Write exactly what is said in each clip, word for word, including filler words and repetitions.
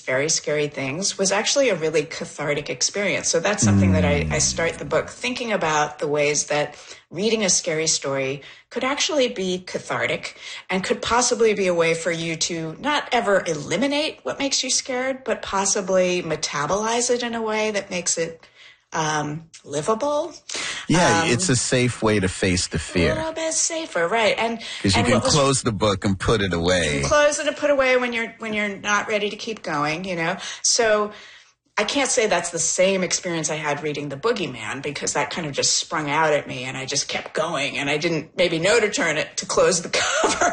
very scary things was actually a really cathartic experience. So that's something mm. that I, I start the book thinking about, the ways that reading a scary story could actually be cathartic and could possibly be a way for you to not ever eliminate what makes you scared, but possibly metabolize it in a way that makes it um, livable. Yeah, um, it's a safe way to face the fear. A little bit safer, right? And because you and can was, close the book and put it away. You can close it and put away when you're when you're not ready to keep going, you know. So I can't say that's the same experience I had reading The Boogeyman, because that kind of just sprung out at me and I just kept going and I didn't maybe know to turn it to close the cover.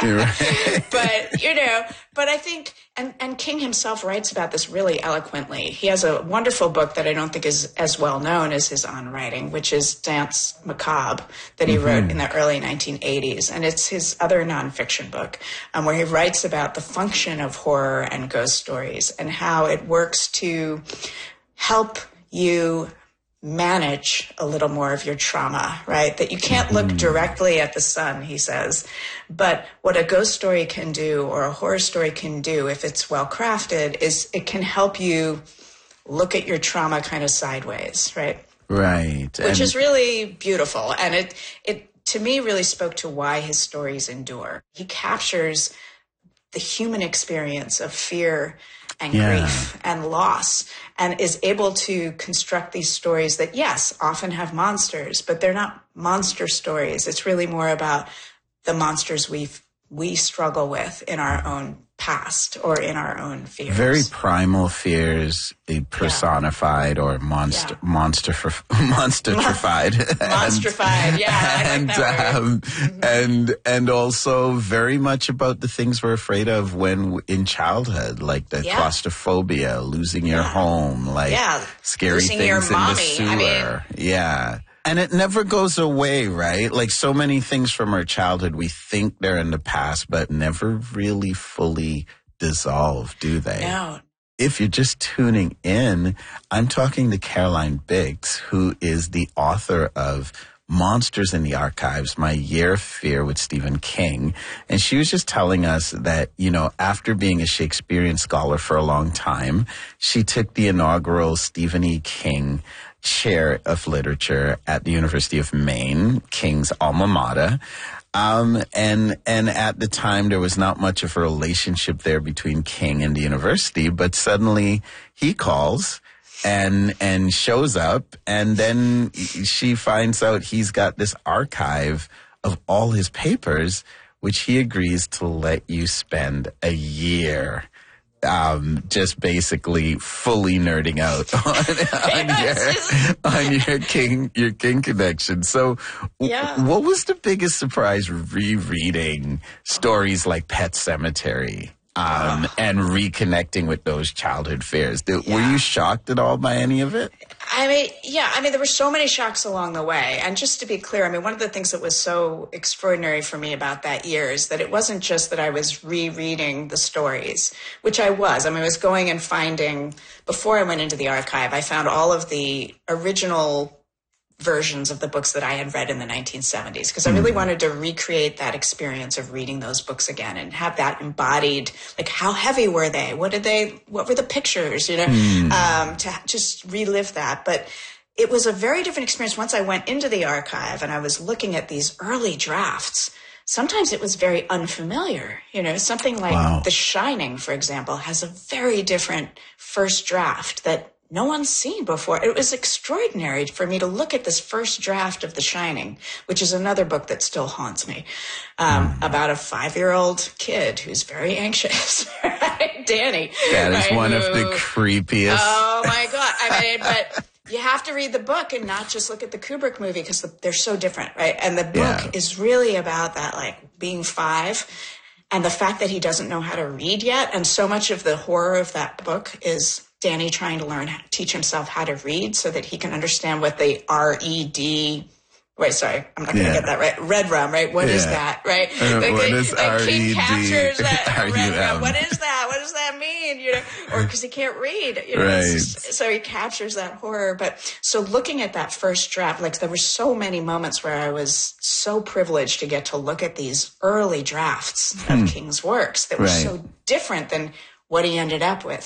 Right. But, you know, but I think, and, and King himself writes about this really eloquently. He has a wonderful book that I don't think is as well known as his own writing, which is Danse Macabre, that he mm-hmm. wrote in the early nineteen eighties. And it's his other nonfiction book, um, where he writes about the function of horror and ghost stories and how it works to help you manage a little more of your trauma, right? That you can't look directly at the sun, he says. But what a ghost story can do, or a horror story can do, if it's well crafted, is it can help you look at your trauma kind of sideways, right? Right. Which and- is really beautiful. And it, it, to me, really spoke to why his stories endure. He captures the human experience of fear and yeah. grief and loss, and is able to construct these stories that, yes, often have monsters, but they're not monster stories. It's really more about the monsters we we struggle with in our own past or in our own fears. Very primal fears, personified yeah. or monster, yeah. monster, monstrified, monstrified. Yeah, I and like that word. Um, mm-hmm. and and also very much about the things we're afraid of when in childhood, like the yeah. claustrophobia, losing your yeah. home, like yeah. scary losing things your in mommy. the sewer. I mean, yeah. And it never goes away, right? Like so many things from our childhood, we think they're in the past, but never really fully dissolve, do they? No. If you're just tuning in, I'm talking to Caroline Biggs, who is the author of Monsters in the Archives, My Year of Fear with Stephen King. And she was just telling us that, you know, after being a Shakespearean scholar for a long time, she took the inaugural Stephen E. King Chair of Literature at the University of Maine, King's alma mater. Um, and, and at the time, there was not much of a relationship there between King and the university, but suddenly he calls and, and shows up, and then she finds out he's got this archive of all his papers, which he agrees to let you spend a year Um, just basically fully nerding out on, on your on your King your King connection. So, yeah. w- what was the biggest surprise rereading stories like Pet Sematary um, oh. and reconnecting with those childhood fears? Did, yeah. Were you shocked at all by any of it? I mean, yeah, I mean, there were so many shocks along the way. And just to be clear, I mean, one of the things that was so extraordinary for me about that year is that it wasn't just that I was rereading the stories, which I was. I mean, I was going and finding, before I went into the archive, I found all of the original versions of the books that I had read in the nineteen seventies, because I really wanted to recreate that experience of reading those books again and have that embodied, like how heavy were they? What did they, what were the pictures, you know, mm. um, to just relive that. But it was a very different experience once I went into the archive and I was looking at these early drafts. Sometimes it was very unfamiliar, you know, something like wow. The Shining, for example, has a very different first draft that no one's seen before. It was extraordinary for me to look at this first draft of The Shining, which is another book that still haunts me, um, mm. about a five-year-old kid who's very anxious, right? Danny. That is right? one Who, of the creepiest. Oh, my God. I mean, but you have to read the book and not just look at the Kubrick movie because the, they're so different, right? And the book yeah. is really about that, like, being five and the fact that he doesn't know how to read yet. And so much of the horror of that book is Danny trying to learn, teach himself how to read so that he can understand what the R E D, wait, sorry, I'm not going to yeah. get that right. Red rum, right? What yeah. is that, right? Uh, like, what like, is like R E D? King captures that red rum. What is that? What does that mean? You know, or because he can't read, you know, right. just, so he captures that horror. But so looking at that first draft, like there were so many moments where I was so privileged to get to look at these early drafts hmm. of King's works that were right. so different than what he ended up with.